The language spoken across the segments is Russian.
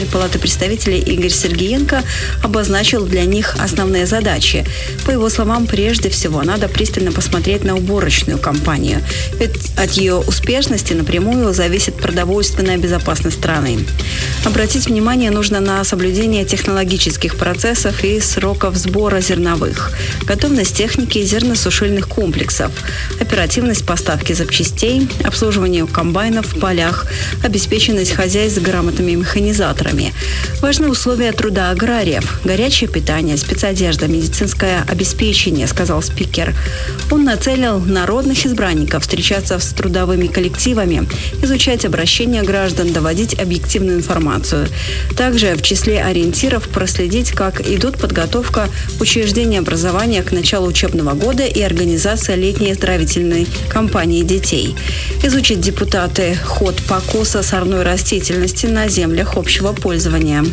Палаты представителей Игорь Сергеенко обозначил для них основные задачи. По его словам, прежде всего надо пристально посмотреть на уборочную кампанию. Ведь от ее успешности напрямую зависит продовольственная безопасность страны. Обратить внимание нужно на соблюдение технологических процессов и сроков сбора зерновых, готовность техники зерносушильных комплексов, оперативность поставки запчастей, обслуживание комбайнов в полях, обеспеченность хозяйств грамотными механизаторами. Важны условия труда аграриев, горячее питание, спецодежда, медицинское обеспечение, сказал спикер. Он нацелил народных избранников встречаться с трудовыми коллективами, изучать обращения граждан, доводить объективную информацию. Также в числе ориентиров проследить, как идут подготовка учреждений образования к началу учебного года и организация летней оздоровительной кампании детей. Изучить депутаты ход покоса сорной растительности на землях общего пользования.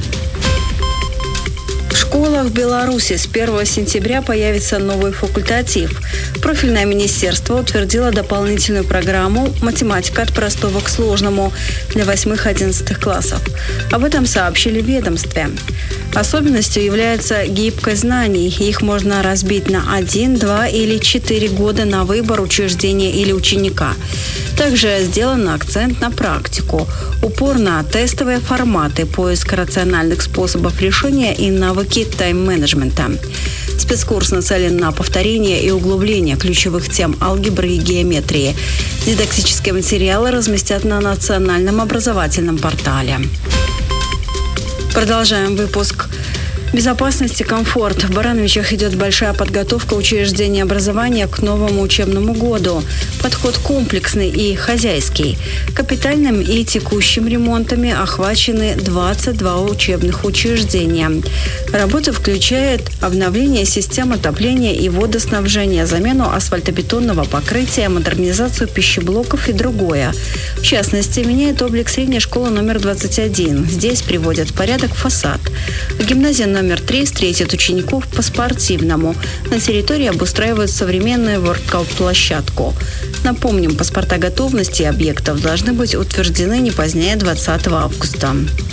В школах Беларуси с 1 сентября появится новый факультатив. Профильное министерство утвердило дополнительную программу «Математика от простого к сложному» для 8-11 классов. Об этом сообщили в ведомстве. Особенностью является гибкость знаний. Их можно разбить на 1, 2 или 4 года на выбор учреждения или ученика. Также сделан акцент на практику, упор на тестовые форматы, поиск рациональных способов решения и навыки тайм-менеджмента. Спецкурс нацелен на повторение и углубление ключевых тем алгебры и геометрии. Дидактические материалы разместят на национальном образовательном портале. Продолжаем выпуск. Безопасность и комфорт. В Барановичах идет большая подготовка учреждений образования к новому учебному году. Подход комплексный и хозяйский. Капитальным и текущим ремонтами охвачены 22 учебных учреждения. Работа включает обновление систем отопления и водоснабжения, замену асфальтобетонного покрытия, модернизацию пищеблоков и другое. В частности, меняет облик средней школы номер 21. Здесь приводят в порядок фасад. Гимназия номер 3 встретит учеников по-спортивному. На территории обустраивают современную воркаут-площадку. Напомним, паспорта готовности объектов должны быть утверждены не позднее 20 августа.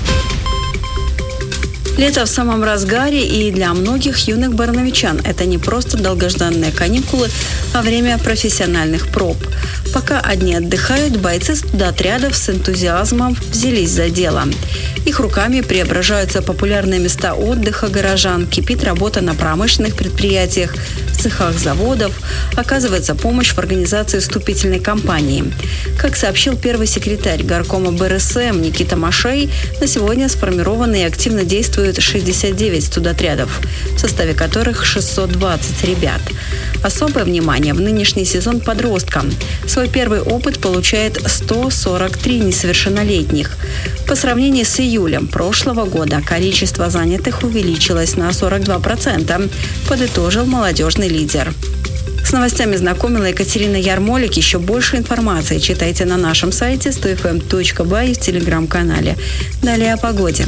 Лето в самом разгаре, и для многих юных барановичан это не просто долгожданные каникулы, а время профессиональных проб. Пока одни отдыхают, бойцы студотрядов с энтузиазмом взялись за дело. Их руками преображаются популярные места отдыха горожан, кипит работа на промышленных предприятиях, в цехах заводов, оказывается помощь в организации вступительной кампании. Как сообщил первый секретарь горкома БРСМ Никита Машей, на сегодня сформированы и активно действуют 69 студотрядов, в составе которых 620 ребят. Особое внимание в нынешний сезон подросткам. Свой первый опыт получает 143 несовершеннолетних. По сравнению с июлем прошлого года количество занятых увеличилось на 42%, подытожил молодежный лидер. С новостями знакомила Екатерина Ярмолик. Еще больше информации читайте на нашем сайте 100fm.by и в телеграм-канале. Далее о погоде.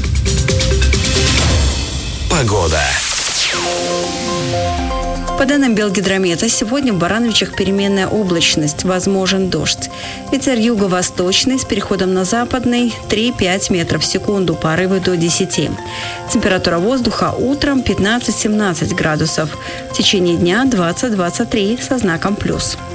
Погода. По данным Белгидромета, сегодня в Барановичах переменная облачность, возможен дождь. Ветер юго-восточный с переходом на западный 3-5 метров в секунду, порывы до 10. Температура воздуха утром 15-17 градусов. В течение дня 20-23 со знаком плюс.